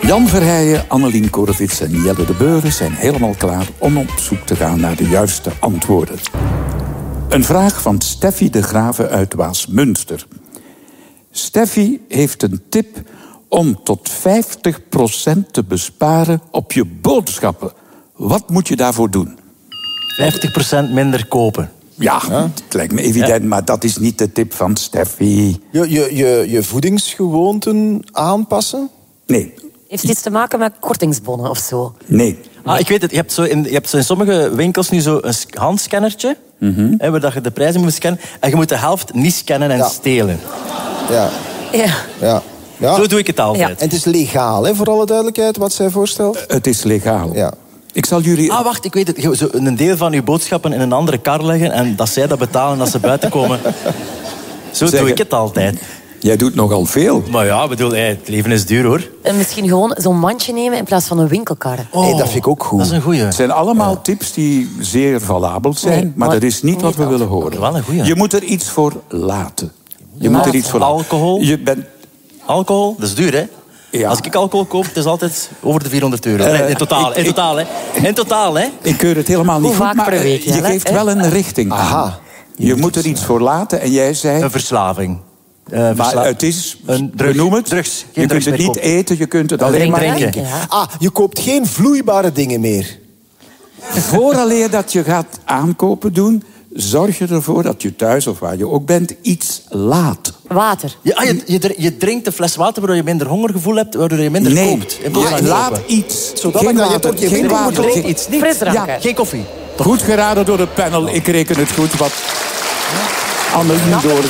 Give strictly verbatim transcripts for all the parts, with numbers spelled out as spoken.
Jan Verheijen, Annelien Korevits en Jelle de Beuren zijn helemaal klaar om op zoek te gaan naar de juiste antwoorden. Een vraag van Steffi de Grave uit Waasmunster. Steffi heeft een tip om tot vijftig procent te besparen op je boodschappen. Wat moet je daarvoor doen? vijftig procent minder kopen. Ja, ja, het lijkt me evident, ja. Maar dat is niet de tip van Steffi. Je, je, je, je voedingsgewoonten aanpassen? Nee. Heeft het iets te maken met kortingsbonnen of zo? Nee. Ah, ik weet het, je hebt, zo in, je hebt zo in sommige winkels nu zo een handscannertje, mm-hmm. hè, waar je de prijzen moet scannen. En je moet de helft niet scannen en ja. stelen. Ja. Ja. ja. ja. Zo doe ik het altijd. Ja. En het is legaal, hè, voor alle duidelijkheid, wat zij voorstelt? Uh, het is legaal. Ja. Ik zal jullie... Ah, wacht, ik weet het. Zo een deel van uw boodschappen in een andere kar leggen en dat zij dat betalen als ze buiten komen. Zo zeg, doe ik het altijd. Jij doet nogal veel. Maar ja, bedoel, het leven is duur, hoor. En misschien gewoon zo'n mandje nemen in plaats van een winkelkar. Oh, hey, dat vind ik ook goed. Dat is een goeie. Het zijn allemaal ja. tips die zeer valabel zijn, nee, maar, maar dat is niet, niet wat we willen horen. Wel een goeie. Je moet er iets voor laten. Je Laat. moet er iets voor Alcohol? Je bent... Alcohol, dat is duur, hè? Ja. Als ik alcohol koop, het is altijd over de vierhonderd euro. Uh, in totaal, ik, in totaal, hè? In totaal, hè? Ik keur het helemaal niet Hoe goed, vaak maar per week, je ja, geeft hè? wel een richting aan. Aha. Je, je moet er iets voor laten en jij zei... Een verslaving. Uh, versla- maar het is, een drug, noem het, drugs. je kunt het niet kopen. eten, je kunt het alleen alleen maar drinken. drinken. Ja. Ah, je koopt geen vloeibare dingen meer. Vooraleer dat je gaat aankopen doen, zorg je ervoor dat je thuis of waar je ook bent iets laat. Water. Ja, je, je, je drinkt een fles water waardoor je minder hongergevoel hebt, waardoor je minder nee. koopt. Ja, laat iets. Zodat geen je water, ook je geen water. Drink iets. Niet. Frisdranken. Ja, geen koffie. Goed geraden door het panel. Ik reken het goed wat Annelien door...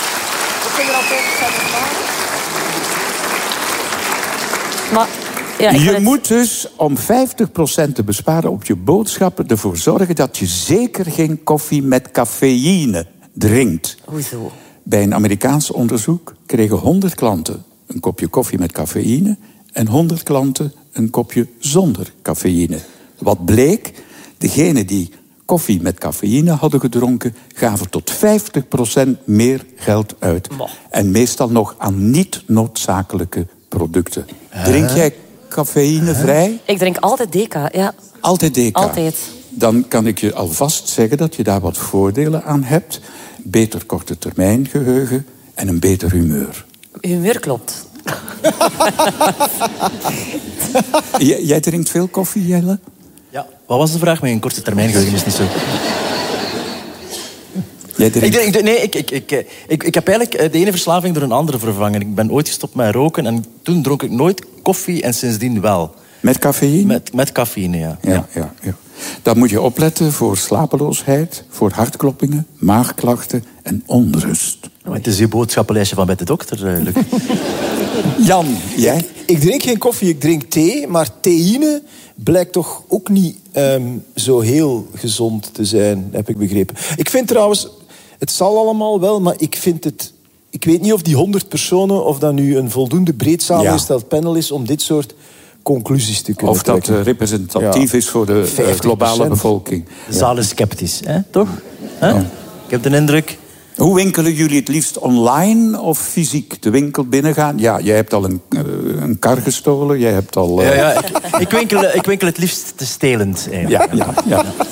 Maar, ja, ik je het... moet dus om vijftig procent te besparen op je boodschappen ervoor zorgen dat je zeker geen koffie met cafeïne drinkt. Hoezo? Bij een Amerikaans onderzoek kregen honderd klanten een kopje koffie met cafeïne en honderd klanten een kopje zonder cafeïne. Wat bleek? Degenen die koffie met cafeïne hadden gedronken, gaven tot vijftig procent meer geld uit. En meestal nog aan niet noodzakelijke producten. Huh? Drink jij cafeïnevrij? Huh? Ik drink altijd Deka, ja. Altijd Deka? Altijd. Dan kan ik je alvast zeggen dat je daar wat voordelen aan hebt. Beter korte termijn geheugen en een beter humeur. Humeur klopt. J- jij drinkt veel koffie, Jelle? Ja, wat was de vraag? Mijn korte termijn geheugen is niet zo... Jij drinkt... ik, ik, nee, ik, ik, ik, ik, ik heb eigenlijk de ene verslaving door een andere vervangen. Ik ben ooit gestopt met roken en toen dronk ik nooit koffie en sindsdien wel. Met cafeïne? Met, met cafeïne, ja. Ja, ja. ja, ja. Dan moet je opletten voor slapeloosheid, voor hartkloppingen, maagklachten en onrust. Maar het is uw boodschappenlijstje van bij de dokter, uh, Luc. Jan, jij? Ik, ik drink geen koffie, ik drink thee. Maar theïne blijkt toch ook niet um, zo heel gezond te zijn, heb ik begrepen. Ik vind trouwens, het zal allemaal wel, maar ik vind het... Ik weet niet of die honderd personen, of dat nu een voldoende breed samengesteld ja. panel is om dit soort conclusies te kunnen Of dat trekken. uh, representatief ja. is voor de uh, globale bevolking. De zaal is sceptisch, hè? Toch? Hè? Ja. Ik heb de indruk... Hoe winkelen jullie het liefst? Online of fysiek? De winkel binnengaan? Ja, jij hebt al een, uh, een kar gestolen. Jij hebt al... Uh... Ja, ja, ik, ik, winkel, ik winkel het liefst te stelend. Ja, ja, ja.